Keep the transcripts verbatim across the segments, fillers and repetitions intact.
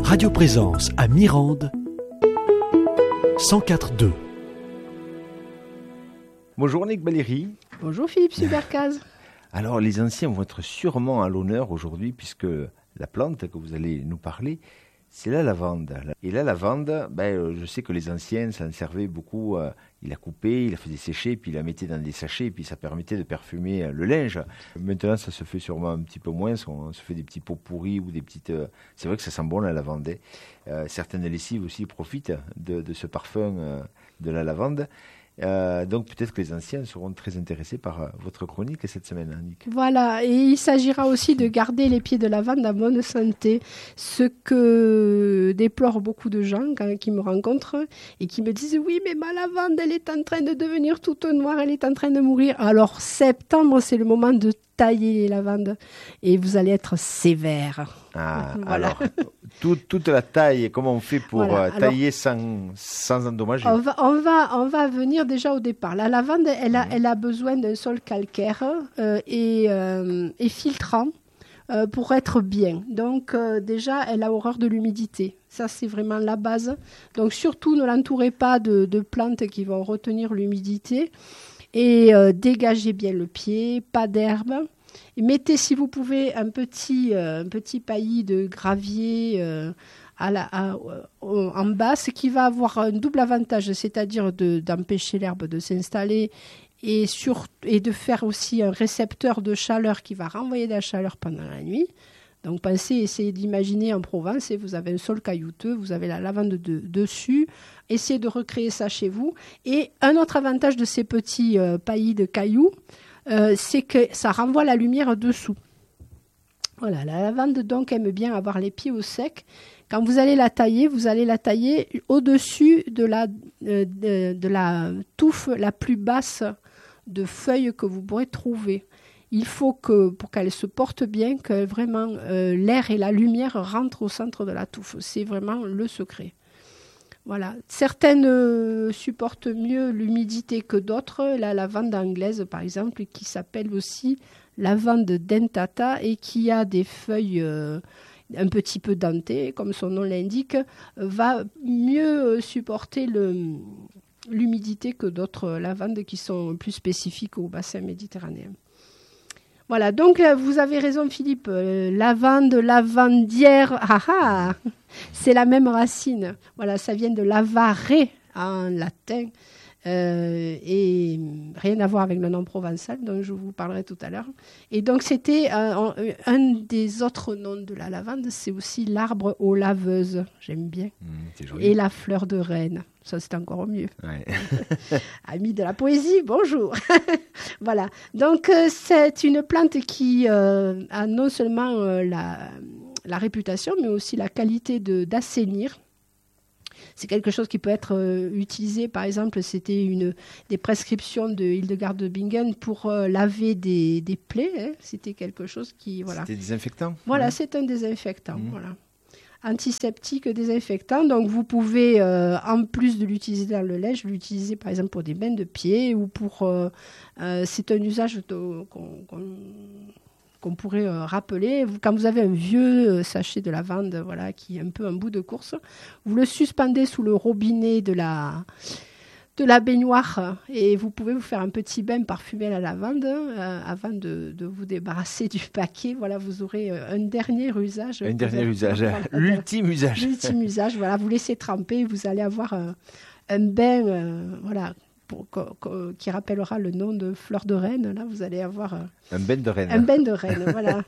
Radio Présence à Mirande, cent quatre virgule deux. Bonjour Nick Valérie. Bonjour Philippe Supercaz. Alors les anciens vont être sûrement à l'honneur aujourd'hui puisque la plante que vous allez nous parler, c'est la lavande. Et la lavande, ben, je sais que les anciens s'en servaient beaucoup. Euh, ils la coupaient, ils la faisaient sécher, puis ils la mettaient dans des sachets, puis ça permettait de parfumer le linge. Maintenant, ça se fait sûrement un petit peu moins. On se fait des petits pots pourris ou des petites... Euh, c'est vrai que ça sent bon la lavande. Euh, certaines lessives aussi profitent de, de ce parfum euh, de la lavande. Euh, donc peut-être que les anciens seront très intéressés par euh, votre chronique cette semaine, hein, Nick. Voilà, et il s'agira aussi de garder les pieds de lavande en bonne santé, ce que déplorent beaucoup de gens quand, qui me rencontrent et qui me disent « Oui, mais ma lavande, elle est en train de devenir toute noire, elle est en train de mourir. » Alors septembre, c'est le moment de tailler les lavandes et vous allez être sévère. Ah, voilà. Alors, tout, toute la taille, comment on fait pour voilà. euh, tailler alors, sans, sans endommager? on va, on, va, on va venir déjà au départ. La lavande, elle a, mmh. elle a besoin d'un sol calcaire euh, et, euh, et filtrant euh, pour être bien. Donc euh, déjà, elle a horreur de l'humidité. Ça, c'est vraiment la base. Donc surtout, ne l'entourez pas de, de plantes qui vont retenir l'humidité. Et euh, dégagez bien le pied, pas d'herbe. Et mettez, si vous pouvez, un petit, euh, un petit paillis de gravier euh, à la, à, à, en bas, ce qui va avoir un double avantage, c'est-à-dire de, d'empêcher l'herbe de s'installer et, sur, et de faire aussi un récepteur de chaleur qui va renvoyer de la chaleur pendant la nuit. Donc pensez, essayez d'imaginer en Provence, et vous avez un sol caillouteux, vous avez la lavande de, dessus, essayez de recréer ça chez vous. Et un autre avantage de ces petits euh, paillis de cailloux, euh, c'est que ça renvoie la lumière dessous. Voilà, la lavande donc aime bien avoir les pieds au sec. Quand vous allez la tailler, vous allez la tailler au-dessus de la, euh, de, de la touffe la plus basse de feuilles que vous pourrez trouver. Il faut que, pour qu'elle se porte bien, que vraiment euh, l'air et la lumière rentrent au centre de la touffe. C'est vraiment le secret. Voilà. Certaines euh, supportent mieux l'humidité que d'autres. La lavande anglaise, par exemple, qui s'appelle aussi lavande dentata et qui a des feuilles euh, un petit peu dentées, comme son nom l'indique, va mieux supporter le, l'humidité que d'autres lavandes qui sont plus spécifiques au bassin méditerranéen. Voilà, donc vous avez raison Philippe, euh, lavande, lavandière, ah ah, c'est la même racine. Voilà, ça vient de lavare en latin euh, et rien à voir avec le nom provençal dont je vous parlerai tout à l'heure. Et donc c'était un, un des autres noms de la lavande, c'est aussi l'arbre aux laveuses, j'aime bien, mmh, c'est joli. Et la fleur de reine. Ça, c'est encore mieux. Ouais. Amis de la poésie, bonjour. Voilà. Donc, euh, c'est une plante qui euh, a non seulement euh, la, la réputation, mais aussi la qualité de, d'assainir. C'est quelque chose qui peut être euh, utilisé, par exemple, c'était une des prescriptions de Hildegard de Bingen pour euh, laver des, des plaies. Hein. C'était quelque chose qui... Voilà. C'était désinfectant. Voilà, mmh. c'est un désinfectant. Mmh. Voilà. Antiseptique, désinfectant. Donc, vous pouvez, euh, en plus de l'utiliser dans le linge, l'utiliser par exemple pour des bains de pieds ou pour... Euh, euh, c'est un usage de, qu'on, qu'on, qu'on pourrait euh, rappeler. Quand vous avez un vieux euh, sachet de lavande, voilà, qui est un peu un bout de course, vous le suspendez sous le robinet de la... de la baignoire et vous pouvez vous faire un petit bain parfumé à la lavande euh, avant de, de vous débarrasser du paquet. Voilà, vous aurez euh, un dernier usage. Un dernier usage, l'ultime usage. L'ultime usage, voilà, vous laissez tremper, vous allez avoir euh, un bain, euh, voilà, pour, co, co, qui rappellera le nom de fleur de reine. Là, vous allez avoir euh, un bain de reine. Un bain de reine, voilà.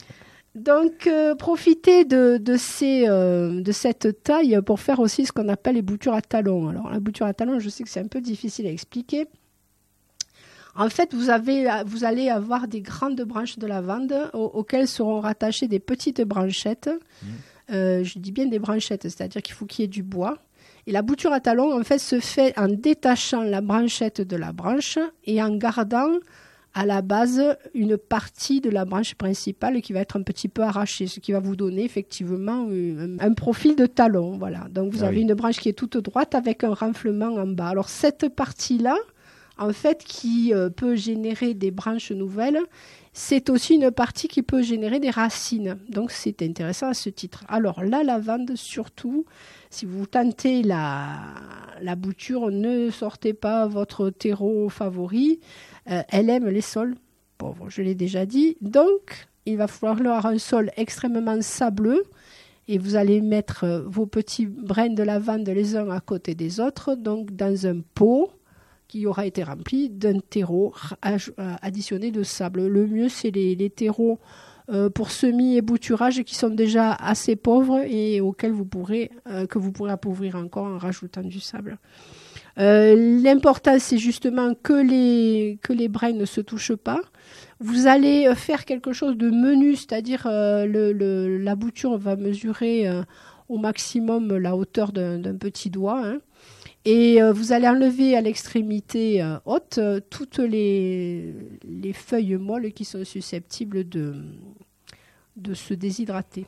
Donc, euh, profitez de, de, ces, euh, de cette taille pour faire aussi ce qu'on appelle les boutures à talons. Alors, la bouture à talons, je sais que c'est un peu difficile à expliquer. En fait, vous, avez, vous allez avoir des grandes branches de lavande aux, auxquelles seront rattachées des petites branchettes. Mmh. Euh, je dis bien des branchettes, c'est-à-dire qu'il faut qu'il y ait du bois. Et la bouture à talons, en fait, se fait en détachant la branchette de la branche et en gardant à la base une partie de la branche principale qui va être un petit peu arrachée, ce qui va vous donner effectivement un, un profil de talon. Voilà. Donc vous ah avez oui. une branche qui est toute droite avec un renflement en bas. Alors cette partie-là, en fait, qui euh, peut générer des branches nouvelles. C'est aussi une partie qui peut générer des racines. Donc, c'est intéressant à ce titre. Alors, la lavande, surtout, si vous tentez la, la bouture, ne sortez pas votre terreau favori. Euh, elle aime les sols pauvres, je l'ai déjà dit. Donc, il va falloir un sol extrêmement sableux. Et vous allez mettre vos petits brins de lavande les uns à côté des autres, donc dans un pot qui aura été rempli d'un terreau additionné de sable. Le mieux, c'est les, les terreaux euh, pour semis et bouturage qui sont déjà assez pauvres et auxquels vous pourrez, euh, que vous pourrez appauvrir encore en rajoutant du sable. Euh, l'important, c'est justement que les, que les brins ne se touchent pas. Vous allez faire quelque chose de menu, c'est-à-dire euh, le, le, la bouture va mesurer euh, au maximum la hauteur d'un, d'un petit doigt. Hein. Et euh, vous allez enlever à l'extrémité euh, haute euh, toutes les, les feuilles molles qui sont susceptibles de, de se déshydrater.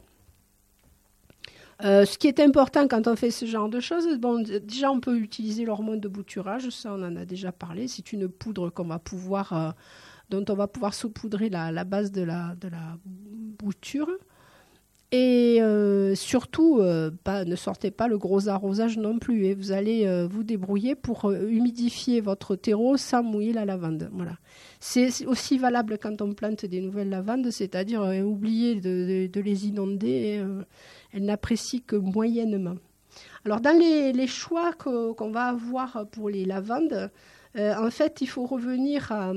Euh, ce qui est important quand on fait ce genre de choses, bon, déjà on peut utiliser l'hormone de bouturage, ça on en a déjà parlé, c'est une poudre qu'on va pouvoir, euh, dont on va pouvoir saupoudrer la, la base de la, de la bouture. Et euh, surtout, euh, pas, ne sortez pas le gros arrosage non plus. Et vous allez euh, vous débrouiller pour euh, humidifier votre terreau sans mouiller la lavande. Voilà. C'est, c'est aussi valable quand on plante des nouvelles lavandes, c'est-à-dire euh, oublier de, de, de les inonder. Et, euh, elles n'apprécient que moyennement. Alors, dans les, les choix que, qu'on va avoir pour les lavandes, euh, en fait, il faut revenir à...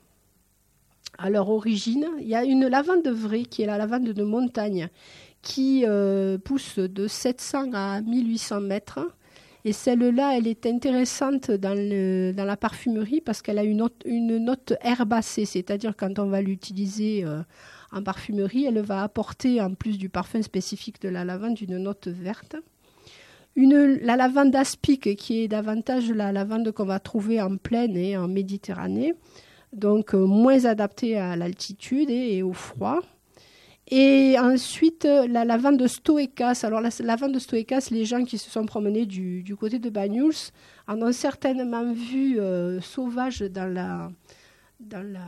à leur origine. Il y a une lavande vraie qui est la lavande de montagne qui euh, pousse de sept cents à mille huit cents mètres. Et celle-là, elle est intéressante dans, le, dans la parfumerie parce qu'elle a une note, une note herbacée, c'est-à-dire quand on va l'utiliser euh, en parfumerie, elle va apporter, en plus du parfum spécifique de la lavande, une note verte. Une, la lavande aspic, qui est davantage la lavande qu'on va trouver en plaine et en Méditerranée, donc euh, moins adaptée à l'altitude et, et au froid. Et ensuite, la lavande stoécas. Alors, la lavande stoécas, les gens qui se sont promenés du, du côté de Banyuls en ont certainement vu euh, sauvage dans la, dans la,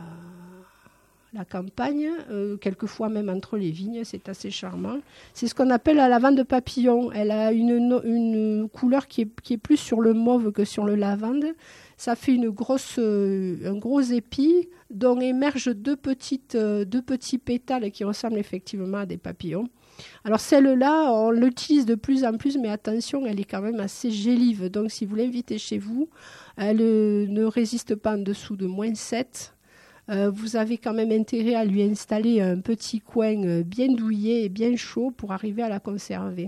la campagne, euh, quelquefois même entre les vignes, c'est assez charmant. C'est ce qu'on appelle la lavande papillon. Elle a une, une couleur qui est, qui est plus sur le mauve que sur le lavande. Ça fait une grosse, euh, un gros épi dont émergent deux, petites, euh, deux petits pétales qui ressemblent effectivement à des papillons. Alors celle-là, on l'utilise de plus en plus, mais attention, elle est quand même assez gélive. Donc si vous l'invitez chez vous, elle euh, ne résiste pas en dessous de moins sept. Euh, vous avez quand même intérêt à lui installer un petit coin bien douillet et bien chaud pour arriver à la conserver.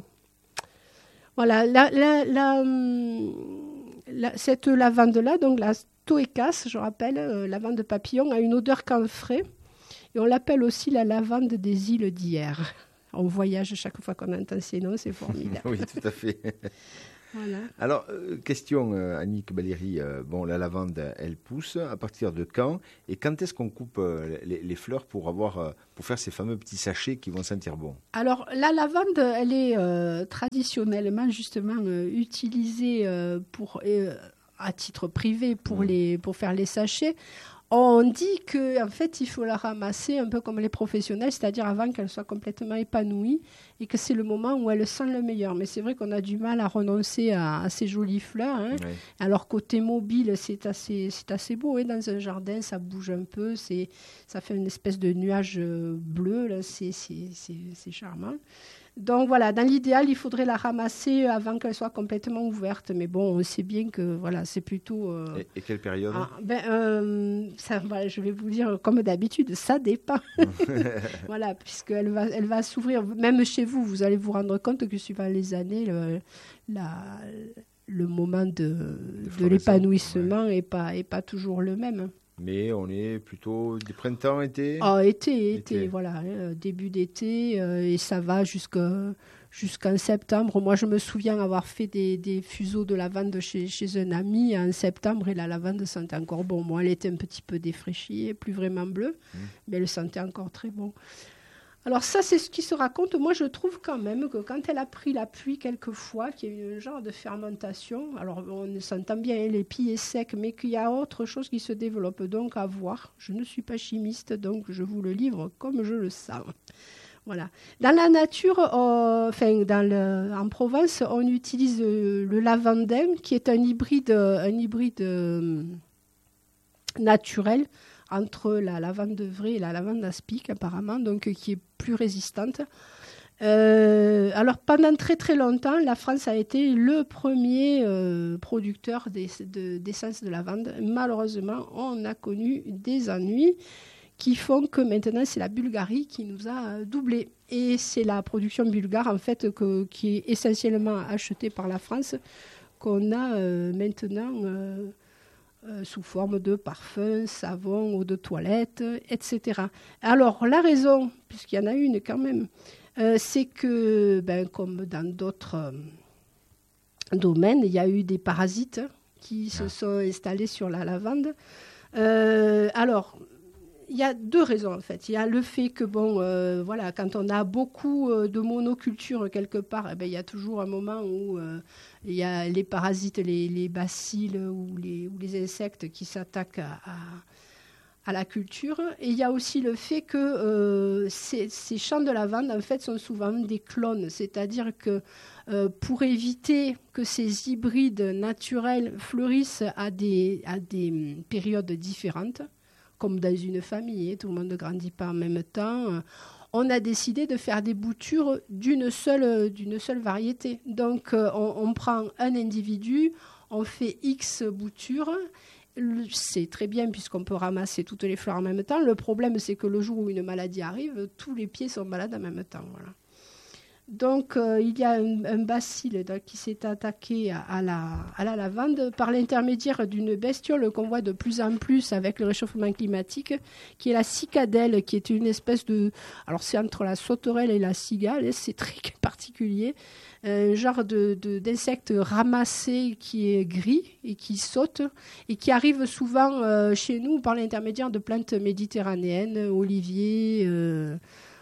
Voilà, la... la, la hum, La, cette lavande-là, donc la stoécas, je rappelle, euh, lavande papillon, a une odeur camphrée et on l'appelle aussi la lavande des îles d'hier. On voyage chaque fois qu'on entend ces noms, c'est formidable. Oui, tout à fait. Voilà. Alors, euh, question, euh, Annick Baléry, euh, bon, la lavande, elle pousse, à partir de quand? Et quand est-ce qu'on coupe euh, les, les fleurs pour, avoir, euh, pour faire ces fameux petits sachets qui vont sentir bon? Alors, la lavande, elle est euh, traditionnellement, justement, euh, utilisée euh, pour, euh, à titre privé pour, mmh. les, pour faire les sachets. On dit qu'en fait, il faut la ramasser un peu comme les professionnels, c'est-à-dire avant qu'elle soit complètement épanouie et que c'est le moment où elle sent le meilleur. Mais c'est vrai qu'on a du mal à renoncer à, à ces jolies fleurs. Hein. Oui. Alors, côté mobile, c'est assez, c'est assez beau. Hein. Dans un jardin, ça bouge un peu, c'est, ça fait une espèce de nuage bleu. Là. C'est, c'est, c'est, c'est charmant. Donc voilà, dans l'idéal, il faudrait la ramasser avant qu'elle soit complètement ouverte. Mais bon, on sait bien que voilà, c'est plutôt... Euh, et, et quelle période? ah, ben, euh, ça, voilà, je vais vous dire, comme d'habitude, ça dépend. Voilà, puisqu'elle va, elle va s'ouvrir. Même chez vous, vous allez vous rendre compte que suivant les années, le, la, le moment de, de l'épanouissement n'est ouais. pas, est pas toujours le même. Mais on est plutôt du printemps, été Ah, été, été, été, voilà, euh, début d'été, euh, et ça va jusqu'à, jusqu'en septembre. Moi, je me souviens avoir fait des, des fuseaux de lavande chez, chez un ami en septembre, et la lavande sentait encore bon. Moi, elle était un petit peu défraîchie, plus vraiment bleue, mmh. mais elle sentait encore très bon. Alors ça, c'est ce qui se raconte. Moi, je trouve quand même que quand elle a pris la pluie quelquefois, qu'il y a eu un genre de fermentation, alors on s'entend bien, hein, l'épi est sec, mais qu'il y a autre chose qui se développe, donc à voir. Je ne suis pas chimiste, donc je vous le livre comme je le sens. Voilà. Dans la nature, euh, enfin, dans le, en Provence, on utilise euh, le lavandin, qui est un hybride, un hybride euh, naturel entre la lavande vraie et la lavande aspic, apparemment, donc qui est plus résistante. Euh, alors, pendant très très longtemps, la France a été le premier euh, producteur d'ess- de, d'essence de lavande. Malheureusement, on a connu des ennuis qui font que maintenant, c'est la Bulgarie qui nous a doublé. Et c'est la production bulgare, en fait, que, qui est essentiellement achetée par la France, qu'on a euh, maintenant... Euh, Euh, sous forme de parfum, savon, eau de toilette, et cetera. Alors, la raison, puisqu'il y en a une quand même, euh, c'est que, ben, comme dans d'autres euh, domaines, il y a eu des parasites qui se sont installés sur la lavande. Euh, alors, il y a deux raisons, en fait. Il y a le fait que, bon, euh, voilà, quand on a beaucoup euh, de monoculture quelque part, eh ben, il y a toujours un moment où euh, il y a les parasites, les, les bacilles ou les, ou les insectes qui s'attaquent à, à, à la culture. Et il y a aussi le fait que euh, ces, ces champs de lavande, en fait, sont souvent des clones. C'est-à-dire que euh, pour éviter que ces hybrides naturels fleurissent à des, à des périodes différentes, comme dans une famille, tout le monde ne grandit pas en même temps, on a décidé de faire des boutures d'une seule, d'une seule variété. Donc, euh, on, on prend un individu, on fait X boutures. C'est très bien puisqu'on peut ramasser toutes les fleurs en même temps. Le problème, c'est que le jour où une maladie arrive, tous les pieds sont malades en même temps. Voilà. Donc, euh, il y a un, un bacille donc, qui s'est attaqué à, à, la, à la lavande par l'intermédiaire d'une bestiole qu'on voit de plus en plus avec le réchauffement climatique, qui est la cicadelle, qui est une espèce de... Alors, c'est entre la sauterelle et la cigale, c'est très particulier. Un genre de, de, d'insecte ramassé qui est gris et qui saute et qui arrive souvent euh, chez nous par l'intermédiaire de plantes méditerranéennes, oliviers... Euh,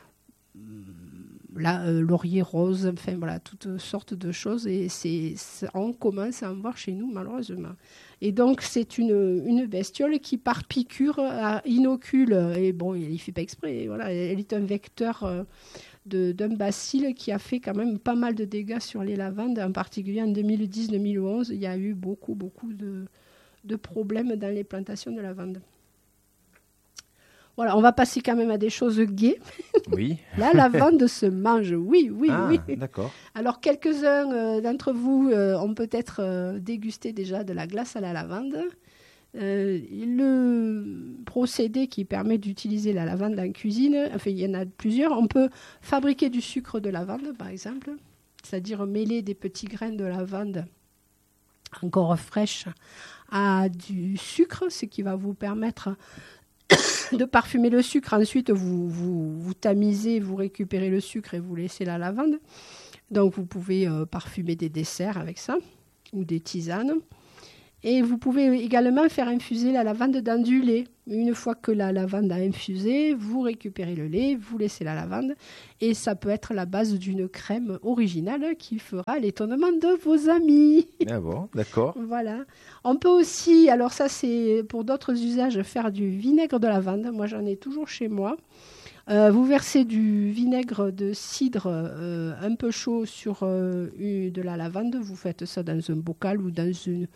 Là, euh, laurier rose, enfin voilà, toutes sortes de choses. Et c'est, c'est, on commence à en voir chez nous, malheureusement. Et donc, c'est une, une bestiole qui, par piqûre, euh, inocule, et bon, il ne fait pas exprès, voilà, elle est un vecteur euh, de, d'un bacille qui a fait quand même pas mal de dégâts sur les lavandes, en particulier en deux mille dix deux mille onze. Il y a eu beaucoup, beaucoup de, de problèmes dans les plantations de lavande. Voilà, on va passer quand même à des choses gaies. Oui. La lavande se mange, oui, oui, ah, oui. D'accord. Alors, quelques-uns euh, d'entre vous euh, ont peut-être euh, dégusté déjà de la glace à la lavande. Euh, le procédé qui permet d'utiliser la lavande en cuisine, enfin, il y en a plusieurs. On peut fabriquer du sucre de lavande, par exemple, c'est-à-dire mêler des petits grains de lavande encore fraîches à du sucre, ce qui va vous permettre de parfumer le sucre. Ensuite, vous, vous, vous tamisez, vous récupérez le sucre et vous laissez la lavande. Donc, vous pouvez euh, parfumer des desserts avec ça ou des tisanes. Et vous pouvez également faire infuser la lavande dans du lait. Une fois que la lavande a infusé, vous récupérez le lait, vous laissez la lavande. Et ça peut être la base d'une crème originale qui fera l'étonnement de vos amis. Ah bon, d'accord. Voilà. On peut aussi, alors ça c'est pour d'autres usages, faire du vinaigre de lavande. Moi j'en ai toujours chez moi. Euh, vous versez du vinaigre de cidre euh, un peu chaud sur euh, une, de la lavande. Vous faites ça dans un bocal ou dans une...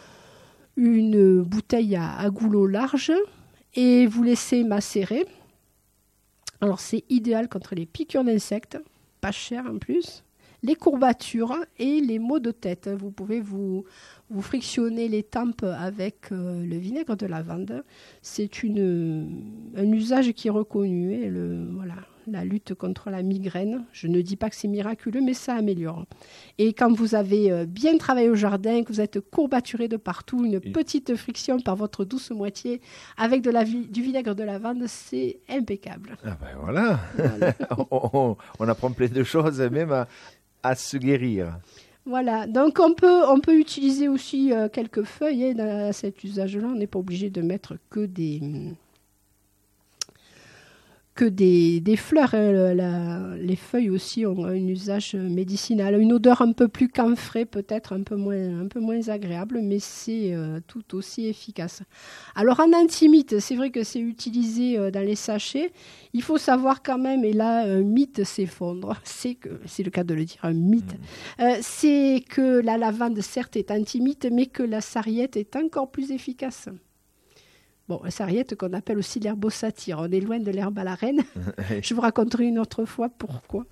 une bouteille à, à goulot large et vous laissez macérer. Alors c'est idéal contre les piqûres d'insectes, pas cher en plus, les courbatures et les maux de tête. Vous pouvez vous, vous frictionner les tempes avec euh, le vinaigre de lavande. C'est une, un usage qui est reconnu. Et le, voilà, la lutte contre la migraine, je ne dis pas que c'est miraculeux, mais ça améliore. Et quand vous avez euh, bien travaillé au jardin, que vous êtes courbaturé de partout, une petite friction par votre douce moitié avec de la vi- du vinaigre de lavande, c'est impeccable. Ah ben voilà, voilà. on, on, on apprend plein de choses, même à, à se guérir. Voilà, donc on peut, on peut utiliser aussi euh, quelques feuilles hein, dans cet usage-là. On n'est pas obligé de mettre que des... que des, des fleurs. Hein. La, les feuilles aussi ont un usage médicinal. Une odeur un peu plus camphrée, peut-être un peu moins, un peu moins agréable, mais c'est euh, tout aussi efficace. Alors en antimythe, c'est vrai que c'est utilisé euh, dans les sachets. Il faut savoir quand même, et là un mythe s'effondre, c'est, que, c'est le cas de le dire, un mythe, mmh. euh, c'est que la lavande certes est antimythe, mais que la sarriette est encore plus efficace. Bon, la sarriette qu'on appelle aussi l'herbe au satyre. On est loin de l'herbe à la reine. Je vous raconterai une autre fois pourquoi.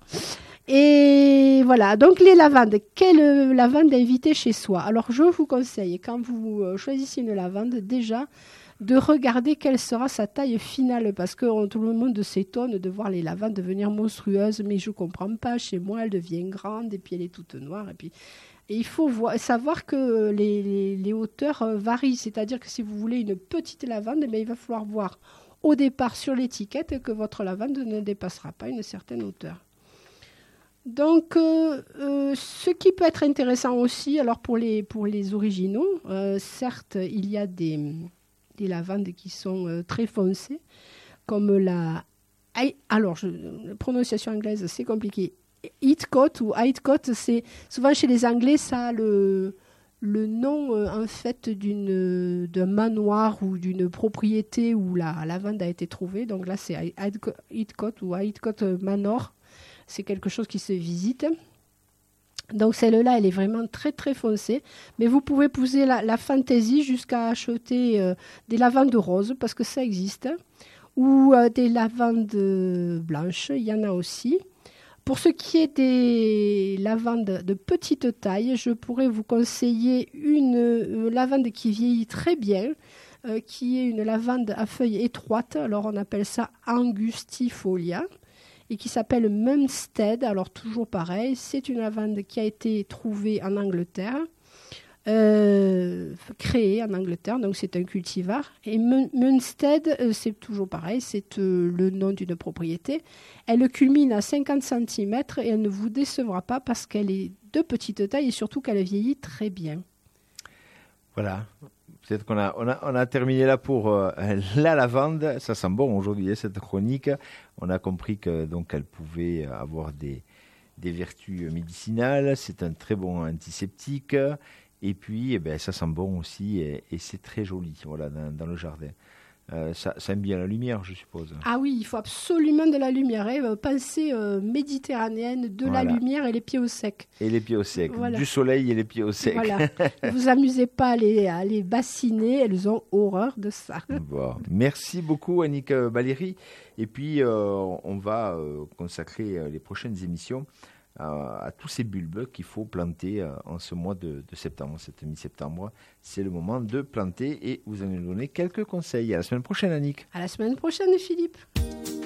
Et voilà, donc les lavandes. Quelle lavande inviter chez soi ? Alors, je vous conseille, quand vous choisissez une lavande, déjà, de regarder quelle sera sa taille finale. Parce que tout le monde s'étonne de voir les lavandes devenir monstrueuses. Mais je ne comprends pas. Chez moi, elle devient grande et puis elle est toute noire. Et puis... Et il faut voir, savoir que les, les, les hauteurs varient, c'est-à-dire que si vous voulez une petite lavande, eh il va falloir voir au départ sur l'étiquette que votre lavande ne dépassera pas une certaine hauteur. Donc, euh, euh, ce qui peut être intéressant aussi, alors pour les, pour les originaux, euh, certes, il y a des, des lavandes qui sont euh, très foncées, comme la... Alors, je, la prononciation anglaise, c'est compliqué. Heathcote ou Heathcote, c'est souvent chez les Anglais, ça a le, le nom euh, en fait d'une, d'un manoir ou d'une propriété où la lavande a été trouvée. Donc là, c'est Heathcote ou Heathcote Manor. C'est quelque chose qui se visite. Donc celle-là, elle est vraiment très très foncée. Mais vous pouvez pousser la, la fantaisie jusqu'à acheter euh, des lavandes roses parce que ça existe. Ou euh, des lavandes blanches, il y en a aussi. Pour ce qui est des lavandes de petite taille, je pourrais vous conseiller une, une lavande qui vieillit très bien, euh, qui est une lavande à feuilles étroites. Alors on appelle ça angustifolia et qui s'appelle Mumstead. Alors toujours pareil, c'est une lavande qui a été trouvée en Angleterre, euh, créée en Angleterre, donc c'est un cultivar. Et Mumstead, euh, c'est toujours pareil, c'est euh, le nom d'une propriété. Elle culmine à cinquante centimètres et elle ne vous décevra pas parce qu'elle est de petite taille et surtout qu'elle vieillit très bien. Voilà, peut-être qu'on a, on a, on a terminé là pour euh, la lavande. Ça sent bon aujourd'hui, hein, cette chronique. On a compris que, donc, elle pouvait avoir des, des vertus médicinales. C'est un très bon antiseptique. Et puis, eh ben, ça sent bon aussi et, et c'est très joli, voilà, dans, dans le jardin. Euh, ça, ça aime bien la lumière, je suppose. Ah oui, il faut absolument de la lumière. Hein. Pensée euh, méditerranéenne, de voilà. La lumière et les pieds au sec. Et les pieds au sec, voilà. Du soleil et les pieds au sec. Voilà. Ne vous amusez pas à les, à les bassiner, elles ont horreur de ça. Bon. Merci beaucoup, Annick Baléry. Et puis, euh, on va euh, consacrer les prochaines émissions à tous ces bulbes qu'il faut planter en ce mois de, de septembre, cette mi-septembre. C'est le moment de planter et vous allez nous donner quelques conseils. À la semaine prochaine, Annick. À la semaine prochaine, Philippe.